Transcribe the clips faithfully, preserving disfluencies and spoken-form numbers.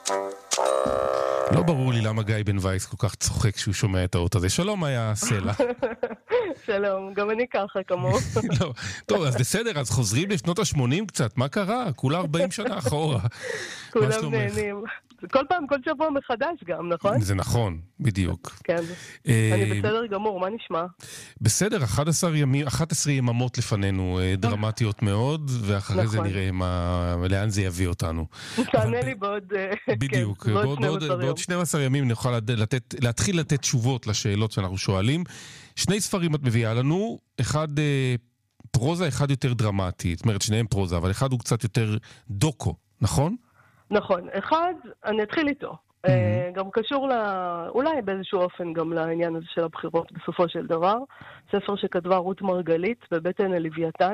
לא ברור לי למה גיא בן וייס כל כך צוחק כשהוא שומע את האות הזה. שלום, היה סלע. שלום, גם אני ככה כמוהו. לא, טוב, אז בסדר, אז חוזרים לשנות ה-שמונים קצת, מה קרה? כולה ארבעים שנה אחורה. כולם נהנים. כל פעם, כל שבוע מחדש גם, נכון? זה נכון, בדיוק. כן, אני בסדר גמור, מה נשמע? בסדר, אחת עשרה ימים, אחת עשרה יממות לפנינו, דרמטיות מאוד, ואחרי זה נראה לאן זה יביא אותנו. תענה לי בעוד... בדיוק, בעוד שנים עשר ימים נוכל להתחיל לתת תשובות לשאלות שאנחנו שואלים. שני ספרים את מביאה לנו, אחד פרוזה, אחד יותר דרמטי, זאת אומרת שניהם פרוזה, אבל אחד הוא קצת יותר דוקו, נכון? נכון, אחד, אני אתחיל איתו, mm-hmm. גם קשור לא, אולי באיזשהו אופן גם לעניין הזה של הבחירות בסופו של דבר, ספר שכתבה רות מרגלית בבטן הלוויתן.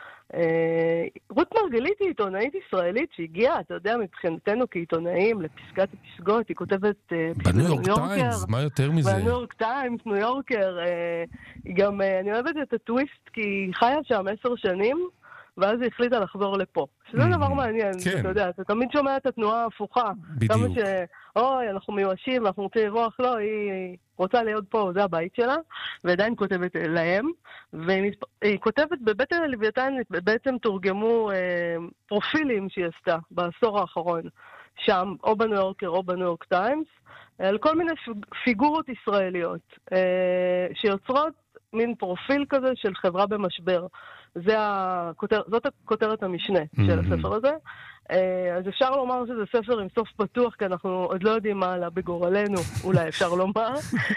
רות מרגלית היא עיתונאית ישראלית שהגיעה, אתה יודע, מבחינתנו כעיתונאים לפסקת הפסגות, היא כותבת בניו יורק טיימס, מה יותר מזה? בניו יורק טיימס, ניו יורקר, גם אני אוהבת את הטוויסט כי היא חיה שם עשר שנים, ואז היא החליטה לחזור לפה. שזה דבר מעניין, אתה יודע, אתה תמיד שומע את התנועה ההפוכה. בדיוק. כמה ש... אוי, אנחנו מיואשים, אנחנו רוצים לברוח, לא, היא רוצה להיות פה, זה הבית שלה, ועדיין כותבת להם, והיא כותבת בבטן הלוויתן, בעצם תורגמו אה, פרופילים שהיא עשתה בעשור האחרון, שם, או בניו יורקר או בניו יורק טיימס, על כל מיני פיגורות ישראליות, אה, שיוצרות מין פרופיל כזה של חברה במשבר. זה הכותר, זאת הכותרת המשנה של הספר הזה. אז אפשר לומר שזה ספר עם סוף פתוח, כי אנחנו עוד לא יודעים מה עלה בגורלנו, אולי אפשר לומר.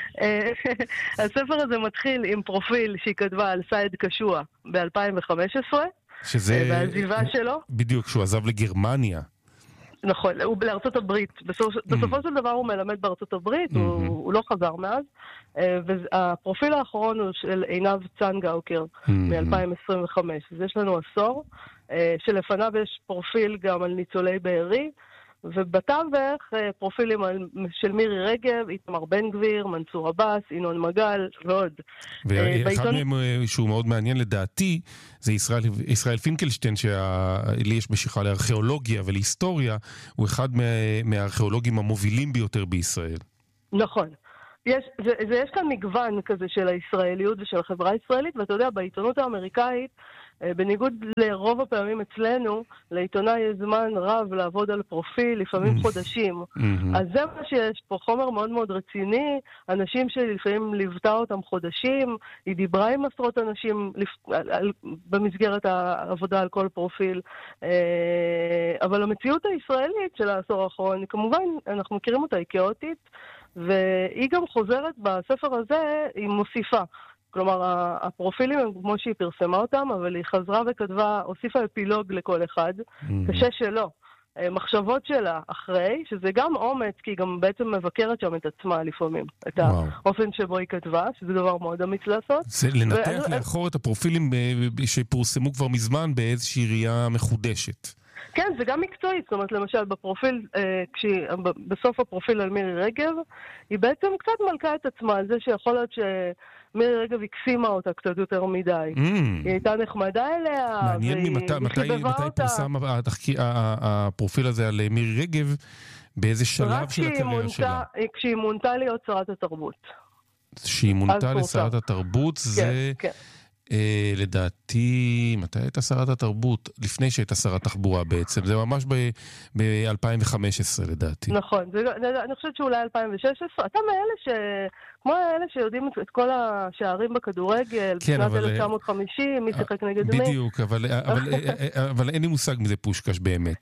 הספר הזה מתחיל עם פרופיל שהיא כתבה על סייד קשוע ב-אלפיים וחמש עשרה, שזה... והעזיבה שלו. בדיוק, שהוא עזב לגרמניה. נכון, הוא בארצות הברית. בסופו, mm-hmm. בסופו של דבר הוא מלמד בארצות הברית, mm-hmm. הוא, הוא לא חזר מאז. והפרופיל האחרון הוא של עינב צנגאוקר, mm-hmm. מ-אלפיים עשרים וחמש. אז יש לנו עשור, שלפניו יש פרופיל גם על ניצולי בארי, ובתווך פרופילים של מירי רגב, איתמר בן גביר, מנסור עבאס, ינון מגל ועוד. ואחד מהם שהוא מאוד מעניין לדעתי, זה ישראל, ישראל פינקלשטיין, שלי יש משיכה לארכיאולוגיה ולהיסטוריה, הוא אחד מהארכיאולוגים המובילים ביותר בישראל. נכון. יש, זה, זה, יש כאן מגוון כזה של הישראליות ושל החברה הישראלית, ואתה יודע, בעיתונות האמריקאית, בניגוד לרוב הפעמים אצלנו, לעיתונאי יש זמן רב לעבוד על פרופיל, לפעמים חודשים. אז זה מה שיש פה, חומר מאוד מאוד רציני, אנשים שלפעמים ליוותה אותם חודשים, היא דיברה עם עשרות אנשים במסגרת העבודה על כל פרופיל. אבל המציאות הישראלית של העשור האחרון, כמובן, אנחנו מכירים אותה, היא כאוטית, והיא גם חוזרת בספר הזה, היא מוסיפה. כלומר, הפרופילים הם כמו שהיא פרסמה אותם, אבל היא חזרה וכתבה, הוסיפה אפילוג לכל אחד, קשה שלא. מחשבות שלה אחרי, שזה גם אומץ, כי היא גם בעצם מבקרת שם את עצמה לפעמים, את האופן שבו היא כתבה, שזה דבר מאוד אמיץ לעשות. זה לנתח לאחור את הפרופילים שפורסמו כבר מזמן באיזושהי ראייה מחודשת. כן, זה גם מקצועית, זאת אומרת, למשל, בפרופיל, כשהיא, בסוף הפרופיל על מירי רגב, היא בעצם קצת מלכה את עצמה על זה שיכול להיות שמירי רגב הקסימה אותה קצת יותר מדי. Mm. היא הייתה נחמדה אליה, מעניין ממתי, מתי, מתי פורסם הפרופיל הזה על מירי רגב, באיזה שלב של הקריירה שלה? כשהיא מונתה להיות שרת התרבות. כשהיא מונתה לשרת התרבות, כן, זה... כן. אה, לדעתי, מתי הייתה שרת התרבות? לפני שהייתה שרת תחבורה בעצם. זה ממש ב-אלפיים וחמש עשרה לדעתי. נכון, זה, אני חושבת שאולי אלפיים ושש עשרה. אתה מאלה ש... כמו האלה שיודעים את כל השערים בכדורגל, כן, בשנת אבל... אלף תשע מאות וחמישים, מי שיחק נגד מי. בדיוק, אבל, אבל, אבל אין לי מושג מזה פושקש באמת.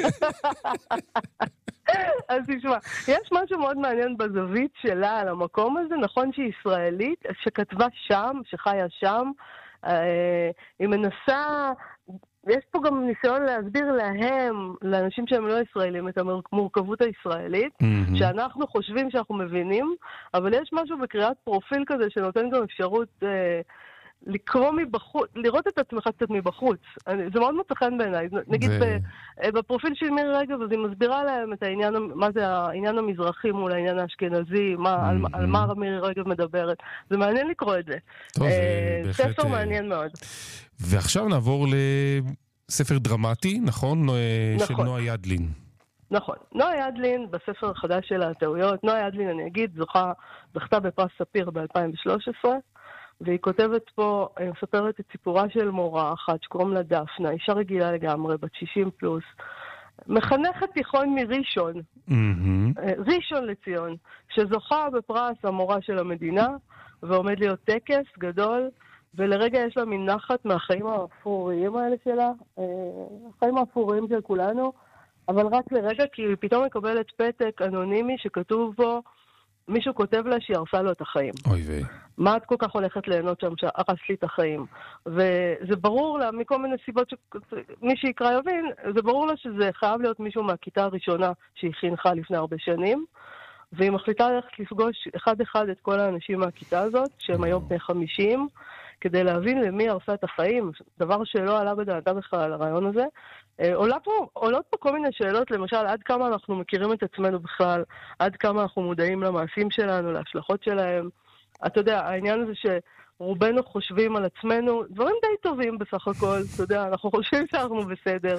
אז תשמע, יש משהו מאוד מעניין בזווית שלה על המקום הזה, נכון שהיא ישראלית, שכתבה שם, שחיה שם, היא מנסה, יש פה גם ניסיון להסביר להם, לאנשים שהם לא ישראלים, את המורכבות הישראלית, mm-hmm. שאנחנו חושבים שאנחנו מבינים, אבל יש משהו בקריאת פרופיל כזה שנותן גם אפשרות אה, לקרוא מבחוץ, לראות את עצמך קצת מבחוץ. אני, זה מאוד מוצחן בעיניי. נגיד זה... בפרופיל של מירי רגב, אז היא מסבירה להם את העניין, מה זה העניין המזרחי מול העניין האשכנזי, מה, mm-hmm. על, על מה מירי רגב מדברת. זה מעניין לקרוא את זה. טוב, אה, בהחלט... ספר מעניין מאוד. ועכשיו נעבור לספר דרמטי, נכון? נכון. של נועה ידלין. נכון. נועה ידלין, בספר החדש של הטעויות, נועה ידלין, אני אגיד, זוכה, זכתה בפרס ספיר ב-אלפיים ושלוש עשרה, והיא כותבת פה, היא מספרת את סיפורה של מורה אחת שקוראים לה דפנה, אישה רגילה לגמרי, בת שישים פלוס, מחנכת תיכון מראשון, mm-hmm. ראשון לציון, שזוכה בפרס המורה של המדינה, ועומד להיות טקס גדול, ולרגע יש לה מין נחת מהחיים האפוריים האלה שלה, החיים האפוריים של כולנו, אבל רק לרגע, כי היא פתאום מקבלת פתק אנונימי שכתוב בו, מישהו כותב לה שהיא הרסה לו את החיים. אוי ויי. מה את כל כך הולכת ליהנות שם שהרס לי את החיים? וזה ברור לה, מכל מיני סיבות שמי שיקרא יבין, זה ברור לה שזה חייב להיות מישהו מהכיתה הראשונה שהיא חינכה לפני הרבה שנים, והיא מחליטה ללכת לפגוש אחד אחד את כל האנשים מהכיתה הזאת, שהם היום בני חמישים, כדי להבין למי הרסה את החיים, דבר שלא עלה בדעתה בכלל, הרעיון הזה. עולה פה, עולות פה כל מיני שאלות, למשל, עד כמה אנחנו מכירים את עצמנו בכלל, עד כמה אנחנו מודעים למעשים שלנו, להשלכות שלהם. אתה יודע, העניין הזה שרובנו חושבים על עצמנו, דברים די טובים בסך הכל, אתה יודע, אנחנו חושבים שאנחנו בסדר.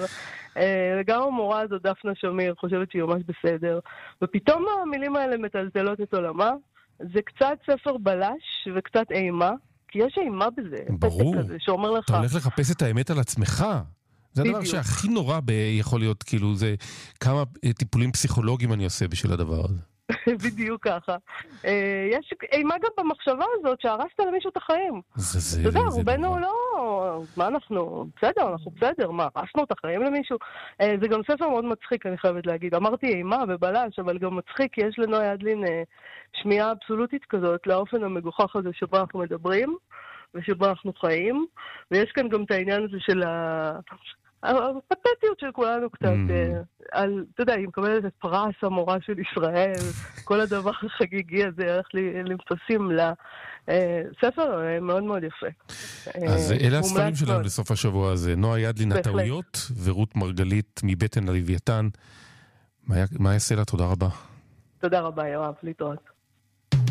גם המורה הזאת, דפנה שמיר, חושבת שהיא ממש בסדר. ופתאום המילים האלה מטלטלות את עולמה. זה קצת ספר בלש וקצת אימה, כי יש אימה בזה. ברור. כזה, שאומר לך, אתה הולך לחפש את האמת על עצמך. זה הדבר שהכי נורא יכול להיות, כאילו, זה כמה טיפולים פסיכולוגיים אני עושה בשביל הדבר הזה. בדיוק ככה. יש אימה גם במחשבה הזאת שהרסת למישהו את החיים. אתה יודע, רובנו לא, מה אנחנו, בסדר, אנחנו בסדר, מה, הרסנו את החיים למישהו? זה גם ספר מאוד מצחיק, אני חייבת להגיד. אמרתי אימה ובלש, אבל גם מצחיק, כי יש לנועה ידלין שמיעה אבסולוטית כזאת, לאופן המגוחך הזה שבו אנחנו מדברים, ושבו אנחנו חיים, ויש כאן גם את העניין הזה של ה... הפתטיות של כולנו קצת, על, אתה יודע, היא מקבלת את פרס המורה של ישראל, כל הדבר החגיגי הזה, איך למפסים לה. ספר מאוד מאוד יפה. אז אלה הספרים שלנו לסוף השבוע הזה, נועה ידלין, הטעויות, ורות מרגלית מבטן ללוויתן. מה יעשה לה? תודה רבה. תודה רבה, יואב, להתראות.